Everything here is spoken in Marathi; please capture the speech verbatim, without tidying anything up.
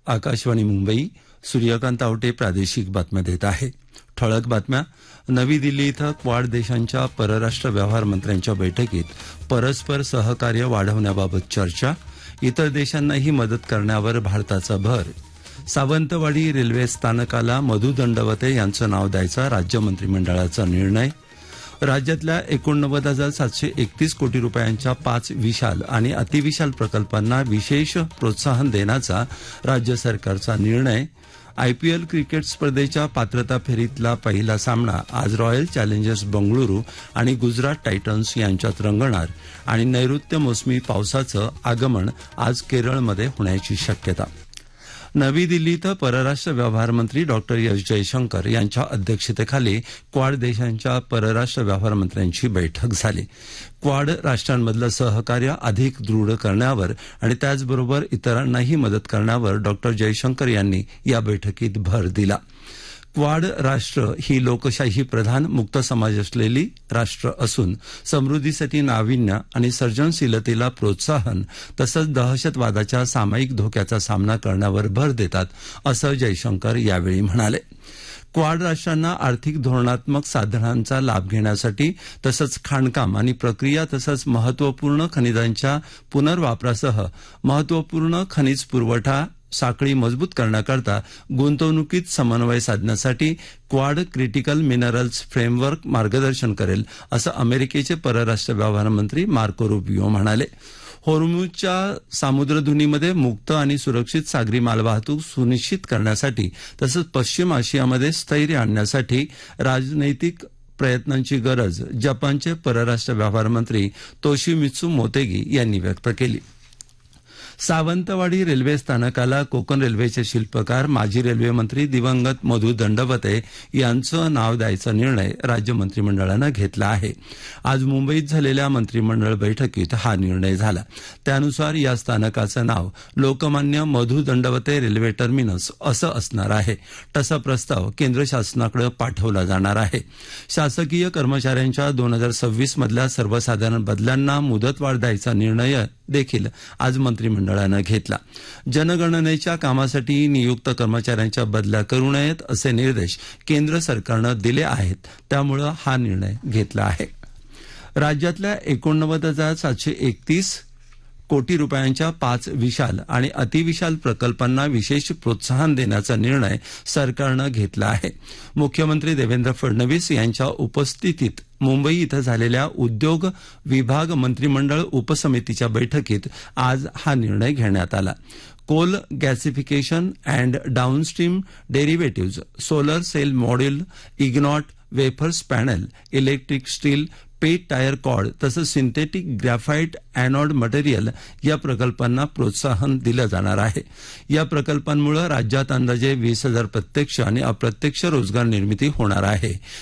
आकाशवाणी मुंबई. सूर्यकांत आवटे प्रादेशिक बातम्या देत आहे. ठळक बातम्या. नवी दिल्ली इथं क्वाड देशांच्या परराष्ट्र व्यवहार मंत्र्यांच्या बैठकीत परस्पर सहकार्य वाढवण्याबाबत चर्चा. इतर देशांनाही मदत करण्यावर भारताचा भर. सावंतवाडी रेल्वे स्थानकाला मधु दंडवते यांचं नाव द्यायचा राज्य मंत्रिमंडळाचा निर्णय. राज्यातल्या एकोणनव्वद हजार सातशे एकतीस कोटी रुपयांच्या पाच विशाल आणि अतिविशाल प्रकल्पांना विशेष प्रोत्साहन देण्याचा राज्य सरकारचा निर्णय. आयपीएल क्रिकेट स्पर्धेच्या पात्रता फेरीतला पहिला सामना आज रॉयल चॅलेंजर्स बंगळुरू आणि गुजरात टायटन्स यांच्यात रंगणार आणि नैऋत्य मोसमी पावसाचं आगमन आज केरळमध्ये होण्याची शक्यता. नवी दिल्ली इथं परराष्ट्र व्यवहार मंत्री डॉक्टर एस जयशंकर यांच्या अध्यक्षतेखाली क्वाड देशांच्या परराष्ट्र व्यवहार मंत्र्यांची बैठक झाली. क्वाड राष्ट्रांमधलं सहकार्य अधिक दृढ करण्यावर आणि त्याचबरोबर इतरांनाही मदत करण्यावर डॉक्टर जयशंकर यांनी या बैठकीत भर दिला. क्वाड राष्ट्र ही लोकशाही प्रधान मुक्त समाज असलेली राष्ट्र असून समृद्धीसाठी नाविन्य आणि सर्जनशीलतेला प्रोत्साहन तसंच दहशतवादाच्या सामायिक धोक्याचा सामना करण्यावर भर देतात, असं जयशंकर यावेळी म्हणाले. क्वाड राष्ट्रांना आर्थिक धोरणात्मक साधनांचा लाभ घेण्यासाठी तसंच खाणकाम आणि प्रक्रिया तसंच महत्वपूर्ण खनिजांच्या पुनर्वापरासह महत्वपूर्ण खनिज पुरवठा साखळी मजबूत करण्याकरता गुंतवणुकीत समन्वय साधण्यासाठी क्वाड क्रिटिकल मिनरल्स फ्रेमवर्क मार्गदर्शन करेल, असं अमेरिकेचे परराष्ट्र व्यवहार मंत्री मार्को रुबियो म्हणाले. होर्मुझच्या सामुद्रधुनीमध्ये मुक्त आणि सुरक्षित सागरी मालवाहतूक सुनिश्चित करण्यासाठी तसंच पश्चिम आशियामध्ये स्थैर्य आणण्यासाठी राजनैतिक प्रयत्नांची गरज जपानचे परराष्ट्र व्यवहार मंत्री तोशिमित्सू मोतेगी यांनी व्यक्त केली. सावंतवाडी रेल्वे स्थानकाला कोकण रेल्वेचे शिल्पकार माजी रेल्वे मंत्री दिवंगत मधु दंडवते यांचं नाव द्यायचा निर्णय राज्य मंत्रिमंडळानं घेतला आहे. आज मुंबईत झालेल्या मंत्रिमंडळ बैठकीत हा निर्णय झाला. त्यानुसार या स्थानकाचं नाव लोकमान्य मधु दंडवते रेल्वे टर्मिनस असं असणार आहे. तसा प्रस्ताव केंद्र शासनाकडे पाठवला जाणार आहे. शासकीय कर्मचाऱ्यांच्या दोन हजार सव्वीस मधल्या सर्वसाधारण बदल्यांना मुदतवाढ द्यायचा निर्णय देखील आज मंत्रिमंडळानं घेतला. जनगणनेच्या कामासाठी नियुक्त कर्मचाऱ्यांच्या बदल्या करू नयेत असे निर्देश केंद्र सरकारनं दिले आहेत. त्यामुळे हा निर्णय घेतला आहे. राज्यातल्या एकोणनव्वद हजार सातशे एकतीस कोटी रुपयांच्या पाच विशाल आणि अतिविशाल प्रकल्पांना विशेष प्रोत्साहन देण्याचा निर्णय सरकारनं घेतला आहे. मुख्यमंत्री देवेंद्र फडणवीस यांच्या उपस्थितीत मुंबई इथं झालेल्या उद्योग विभाग मंत्रिमंडळ उपसमितीच्या बैठकीत आज हा निर्णय घेण्यात आला. Coal gasification and downstream derivative, solar sale module, इग्नॉट, wafers panel, electric steel, pet tyre cord तसंच सिंथेटिक ग्रॅफाइट एनॉड मटेरियल या प्रकल्पांना प्रोत्साहन दिलं जाणार आहे. या प्रकल्पांमुळे राज्यात अंदाजे वीस हजार प्रत्यक्ष आणि अप्रत्यक्ष रोजगार निर्मिती होणार आहे.